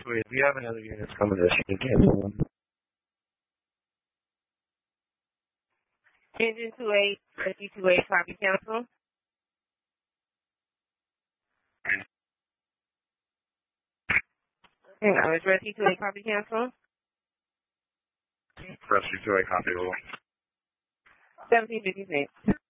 Sweet. If you have any other units coming to us, you can cancel them. Engine 28, Rescue 28, copy cancel. Hang on, is Rescue 28, copy cancel? Rescue 28, copy. 1756.